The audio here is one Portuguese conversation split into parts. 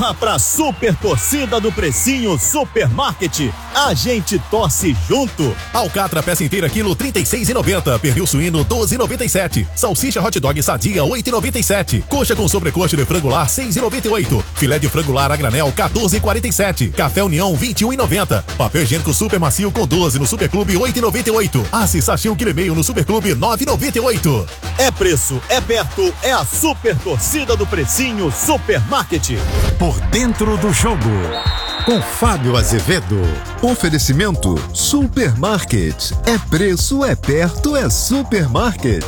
Corra pra super torcida do Precinho Supermarket. A gente torce junto. Alcatra peça inteira quilo 36,90. Pernil suíno 12,97. Salsicha hot dog sadia 8,97. Coxa com sobrecoxa de frango lar 6,98. Filé de frango lar a granel 14,47. Café União 21,90. Papel higiênico super macio com 12 no Superclube 8,98. Assi sachê 1,5 kg no Superclube 9,98. É preço, é perto, é a super torcida do Precinho Supermarket. Por dentro do jogo, com Fábio Azevedo. Oferecimento Supermarket. É preço, é perto, é Supermarket.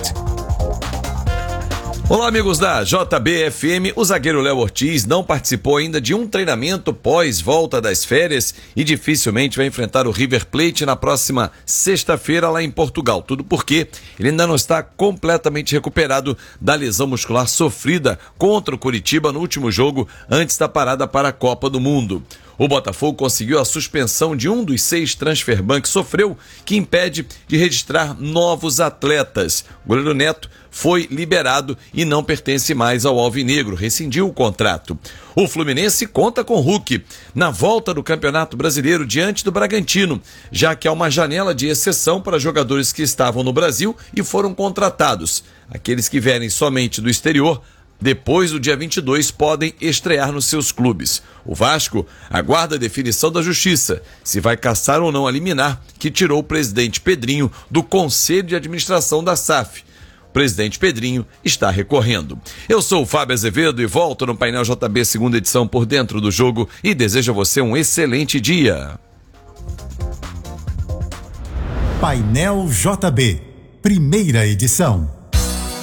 Olá, amigos da JBFM. O zagueiro Léo Ortiz não participou ainda de um treinamento pós-volta das férias e dificilmente vai enfrentar o River Plate na próxima sexta-feira lá em Portugal. Tudo porque ele ainda não está completamente recuperado da lesão muscular sofrida contra o Coritiba no último jogo antes da parada para a Copa do Mundo. O Botafogo conseguiu a suspensão de um dos 6 transfer ban que sofreu, que impede de registrar novos atletas. O goleiro Neto foi liberado e não pertence mais ao Alvinegro, rescindiu o contrato. O Fluminense conta com Hulk na volta do Campeonato Brasileiro diante do Bragantino, já que há uma janela de exceção para jogadores que estavam no Brasil e foram contratados. Aqueles que vierem somente do exterior, depois do dia 22, podem estrear nos seus clubes. O Vasco aguarda a definição da Justiça, se vai caçar ou não a liminar que tirou o presidente Pedrinho do Conselho de Administração da SAF. O presidente Pedrinho está recorrendo. Eu sou o Fábio Azevedo e volto no Painel JB, segunda edição, por dentro do jogo, e desejo a você um excelente dia. Painel JB, primeira edição.